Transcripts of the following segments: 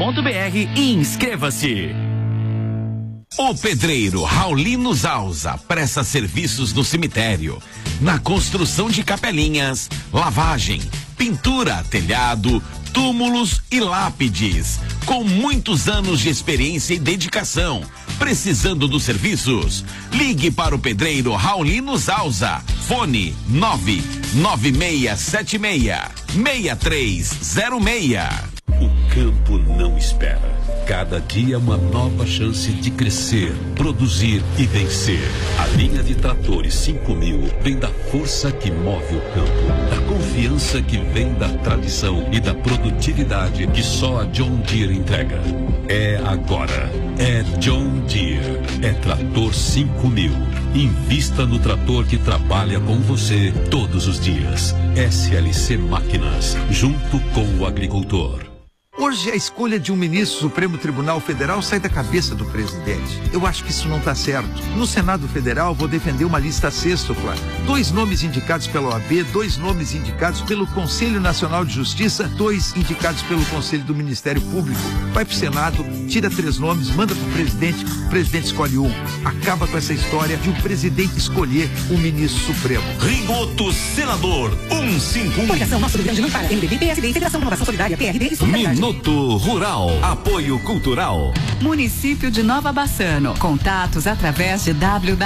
e inscreva-se. O pedreiro Raulino Zausa presta serviços no cemitério, na construção de capelinhas, lavagem, pintura, telhado, túmulos e lápides. Com muitos anos de experiência e dedicação. Precisando dos serviços? Ligue para o pedreiro Raulino Zausa. Fone 99676-6306. O campo não espera. Cada dia uma nova chance de crescer, produzir e vencer. A linha de tratores 5000 vem da força que move o campo, da confiança que vem da tradição e da produtividade que só a John Deere entrega. É agora. É John Deere. É trator 5000. Invista no trator que trabalha com você todos os dias. SLC Máquinas, junto com o agricultor. Hoje a escolha de um ministro do Supremo Tribunal Federal sai da cabeça do presidente. Eu acho que isso não está certo. No Senado Federal vou defender uma lista sextupla. 2 nomes indicados pela OAB, 2 nomes indicados pelo Conselho Nacional de Justiça, 2 indicados pelo Conselho do Ministério Público. Vai pro Senado, tira 3 nomes, manda pro presidente, o presidente escolhe um. Acaba com essa história de o presidente escolher o ministro supremo. Rigoto Senador 151. Coligação Nosso Rio Grande não para. MDB, PSD, Federação Renovação Solidária, PRD e Solidariedade. Minuto Rural. Apoio Cultural. Município de Nova Bassano. Contatos através de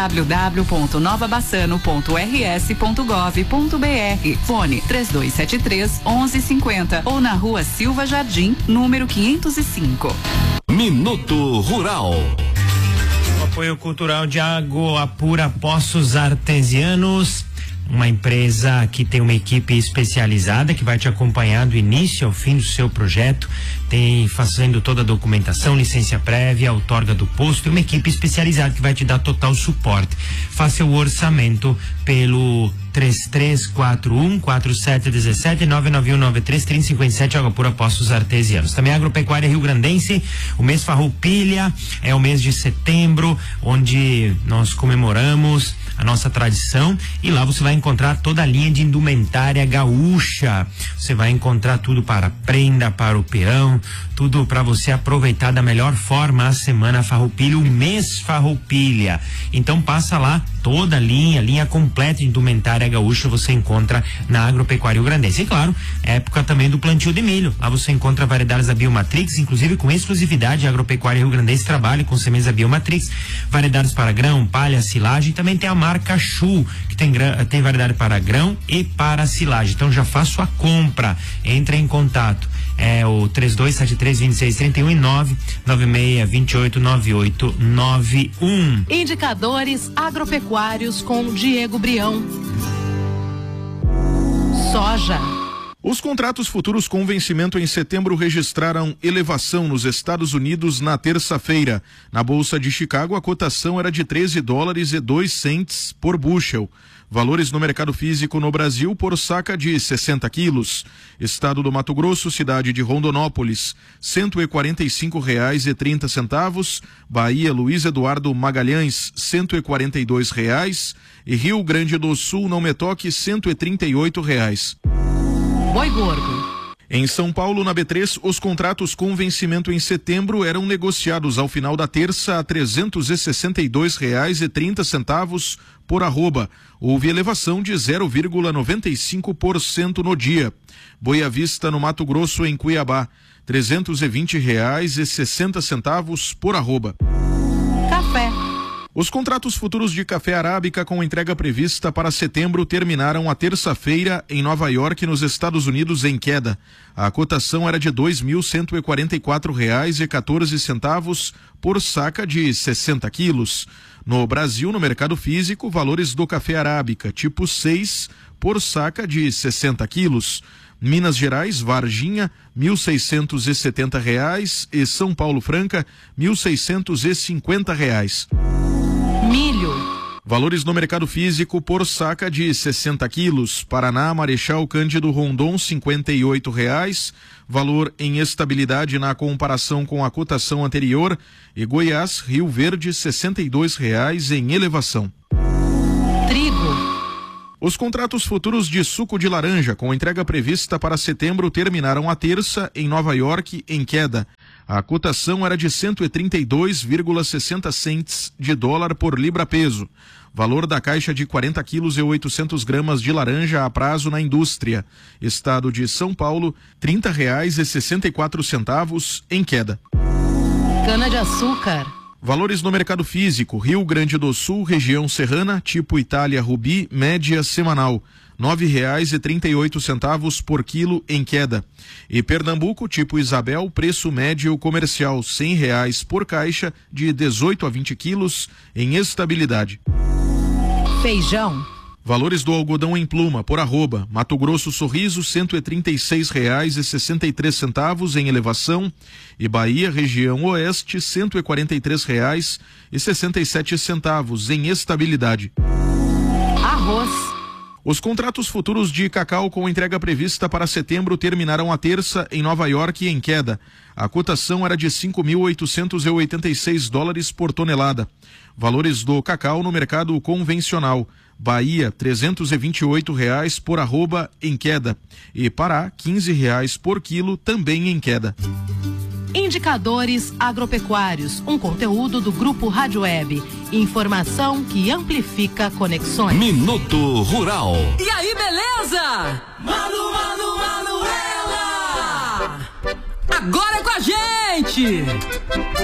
www.novabassano.rs.gov.br. Fone 3273-1150 ou na Rua Silva Jardim, número 505. Minuto Rural. O apoio cultural de Água Pura Poços Artesianos. Uma empresa que tem uma equipe especializada que vai te acompanhar do início ao fim do seu projeto, tem fazendo toda a documentação, licença prévia, outorga do posto, e uma equipe especializada que vai te dar total suporte. Faça o orçamento pelo 3341-4717-99193-3057, Água Pura Poços Artesianos. Também Agropecuária Rio Grandense, o mês Farroupilha é o mês de setembro, onde nós comemoramos a nossa tradição, e lá você vai encontrar toda a linha de indumentária gaúcha. Você vai encontrar tudo para prenda, para o peão, tudo para você aproveitar da melhor forma a semana Farroupilha, o mês Farroupilha. Então passa lá, toda a linha completa de indumentária gaúcha você encontra na Agropecuária Rio Grandense. E claro, é época também do plantio de milho. Lá você encontra variedades da Biomatrix, inclusive com exclusividade. A Agropecuária Rio Grandense trabalha com sementes da Biomatrix, variedades para grão, palha, silagem, e também tem a marca Chu, que tem variedade para grão e para silagem. Então já faço a compra, entre em contato. É o 3273-2631 e 996289891. Indicadores agropecuários com Diego Brião. Soja. Os contratos futuros com vencimento em setembro registraram elevação nos Estados Unidos na terça-feira. Na Bolsa de Chicago, a cotação era de $13,02 por bushel. Valores no mercado físico no Brasil por saca de 60 quilos. Estado do Mato Grosso, cidade de Rondonópolis, R$145,30. Bahia, Luiz Eduardo Magalhães, R$142. E Rio Grande do Sul, Não Me Toque, R$138. Boi gordo. Em São Paulo, na B3, os contratos com vencimento em setembro eram negociados ao final da terça a R$362,30 por arroba. Houve elevação de 0,95% no dia. Boa Vista, no Mato Grosso, em Cuiabá, R$320,60 por arroba. Café. Os contratos futuros de café arábica com entrega prevista para setembro terminaram a terça-feira em Nova York, nos Estados Unidos, em queda. A cotação era de R$2.144,14 por saca de 60 quilos. No Brasil, no mercado físico, valores do café arábica tipo 6 por saca de 60 quilos. Minas Gerais, Varginha, R$1.670 e São Paulo Franca, R$1.650. Milho. Valores no mercado físico por saca de 60 quilos. Paraná, Marechal Cândido Rondon, R$58. Valor em estabilidade na comparação com a cotação anterior. E Goiás, Rio Verde, R$62 em elevação. Trigo. Os contratos futuros de suco de laranja com entrega prevista para setembro terminaram a terça em Nova York em queda. A cotação era de 132,60 cents de dólar por libra-peso. Valor da caixa de 40 quilos e 800 gramas de laranja a prazo na indústria. Estado de São Paulo, R$30,64 em queda. Cana-de-açúcar. Valores no mercado físico: Rio Grande do Sul, região serrana, tipo Itália Rubi, média semanal, R$9,38 por quilo em queda. E Pernambuco, tipo Isabel, preço médio comercial, R$100 por caixa, de 18 a 20 quilos, em estabilidade. Feijão. Valores do algodão em pluma, por arroba, Mato Grosso Sorriso, R$136,63 em elevação, e Bahia, região oeste, R$143,67 em estabilidade. Arroz. Os contratos futuros de cacau com entrega prevista para setembro terminaram a terça em Nova York em queda. A cotação era de $5.886 por tonelada. Valores do cacau no mercado convencional: Bahia, R$328 por arroba em queda, e Pará, R$15 por quilo, também em queda. Indicadores agropecuários, um conteúdo do Grupo Rádio Web. Informação que amplifica conexões. Minuto Rural. E aí, beleza? Manuela! Agora é com a gente!